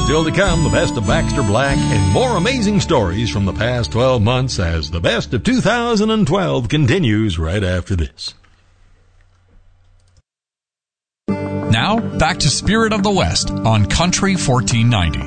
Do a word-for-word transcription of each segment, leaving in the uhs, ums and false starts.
Still to come, the best of Baxter Black and more amazing stories from the past twelve months as the best of two thousand twelve continues right after this. Now, back to Spirit of the West on Country fourteen ninety.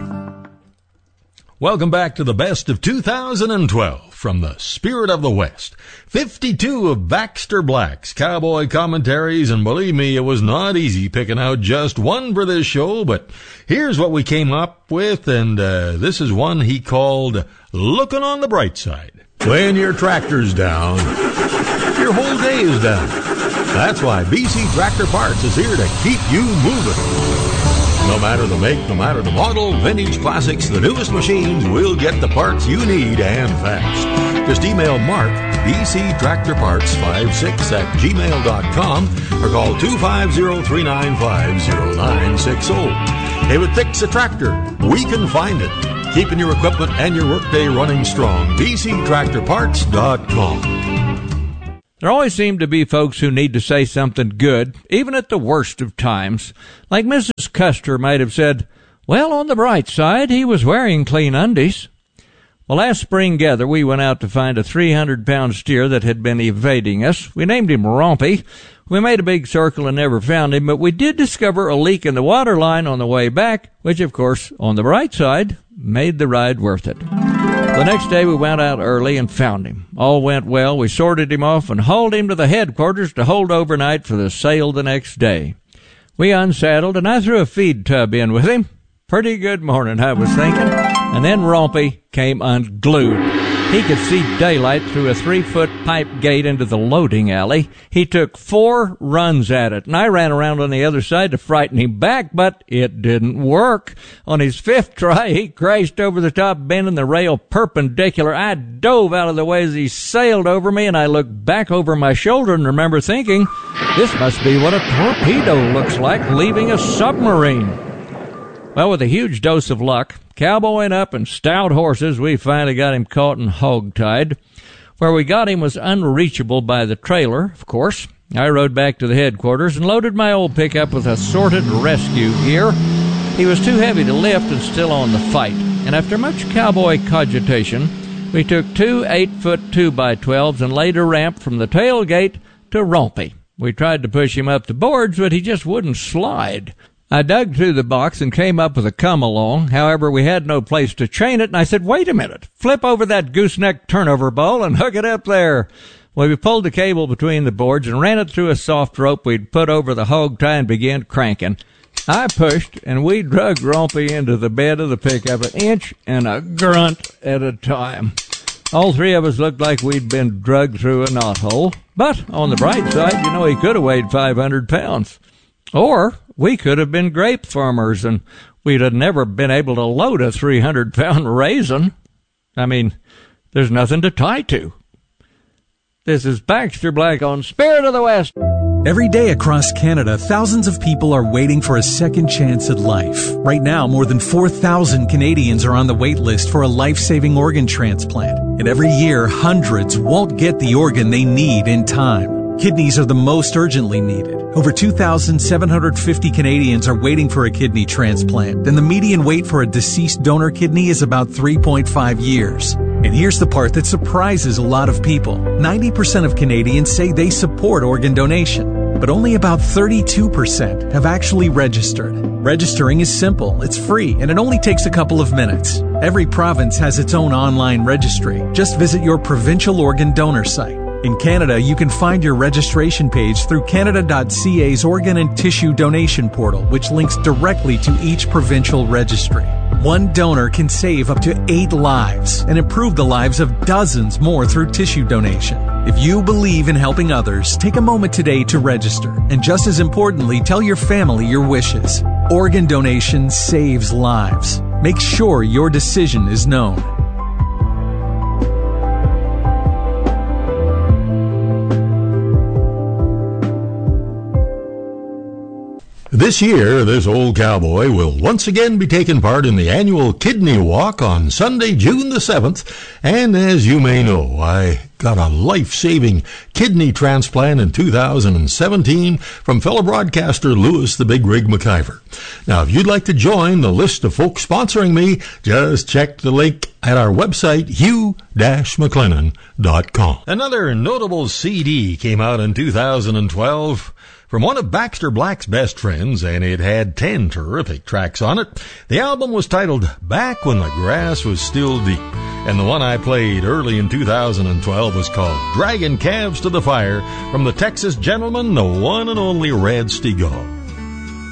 Welcome back to the best of two thousand twelve from the Spirit of the West. fifty-two of Baxter Black's cowboy commentaries, and believe me, it was not easy picking out just one for this show, but here's what we came up with, and uh, this is one he called Looking on the Bright Side. When your tractor's down, your whole day is down. That's why B C Tractor Parts is here to keep you moving. No matter the make, no matter the model, vintage, classics, the newest machines, we'll get the parts you need and fast. Just email Mark, B C Tractor Parts fifty-six at gmail dot com or call two five zero, three nine five, zero nine six zero. If it fix a tractor, we can find it. Keeping your equipment and your workday running strong. B C Tractor Parts dot com. There always seem to be folks who need to say something good, even at the worst of times. Like Missus Custer might have said, well, on the bright side, he was wearing clean undies. Well, last spring gather, we went out to find a three hundred pound steer that had been evading us. We named him Rompy. We made a big circle and never found him, but we did discover a leak in the water line on the way back, which, of course, on the bright side, made the ride worth it. The next day we went out early and found him. All went well. We sorted him off and hauled him to the headquarters to hold overnight for the sale the next day. We unsaddled and I threw a feed tub in with him. Pretty good morning, I was thinking. And then Rompy came unglued. He could see daylight through a three-foot pipe gate into the loading alley. He took four runs at it, and I ran around on the other side to frighten him back, but it didn't work. On his fifth try, he crashed over the top, bending the rail perpendicular. I dove out of the way as he sailed over me, and I looked back over my shoulder and remember thinking, this must be what a torpedo looks like leaving a submarine. Well, with a huge dose of luck, cowboying up and stout horses, we finally got him caught and hog-tied. Where we got him was unreachable by the trailer, of course. I rode back to the headquarters and loaded my old pickup with assorted rescue gear. He was too heavy to lift and still on the fight. And after much cowboy cogitation, we took two eight-foot two by twelves and laid a ramp from the tailgate to Rompy. We tried to push him up the boards, but he just wouldn't slide. I dug through the box and came up with a come-along. However, we had no place to chain it, and I said, wait a minute, flip over that gooseneck turnover bowl and hook it up there. Well, we pulled the cable between the boards and ran it through a soft rope we'd put over the hog tie and began cranking. I pushed, and we drug Rompy into the bed of the pickup an inch and a grunt at a time. All three of us looked like we'd been drugged through a knothole. But on the bright side, you know, he could have weighed five hundred pounds. Or we could have been grape farmers, and we'd have never been able to load a three hundred pound raisin. I mean, there's nothing to tie to. This is Baxter Black on Spirit of the West. Every day across Canada, thousands of people are waiting for a second chance at life. Right now, more than four thousand Canadians are on the wait list for a life-saving organ transplant. And every year, hundreds won't get the organ they need in time. Kidneys are the most urgently needed. Over two thousand seven hundred fifty Canadians are waiting for a kidney transplant, and the median wait for a deceased donor kidney is about three point five years. And here's the part that surprises a lot of people. ninety percent of Canadians say they support organ donation, but only about thirty-two percent have actually registered. Registering is simple, it's free, and it only takes a couple of minutes. Every province has its own online registry. Just visit your provincial organ donor site. In Canada, you can find your registration page through Canada dot C A's Organ and Tissue Donation Portal, which links directly to each provincial registry. One donor can save up to eight lives and improve the lives of dozens more through tissue donation. If you believe in helping others, take a moment today to register. And just as importantly, tell your family your wishes. Organ donation saves lives. Make sure your decision is known. This year, this old cowboy will once again be taking part in the annual Kidney Walk on Sunday, June the seventh. And as you may know, I got a life-saving kidney transplant in two thousand seventeen from fellow broadcaster Lewis the Big Rig McIver. Now, if you'd like to join the list of folks sponsoring me, just check the link at our website, hugh dash mclennan dot com. Another notable C D came out in two thousand twelve from one of Baxter Black's best friends, and it had ten terrific tracks on it. The album was titled Back When the Grass Was Still Deep, and the one I played early in two thousand twelve was called Dragging Calves to the Fire from the Texas Gentleman, the one and only Red Stegall.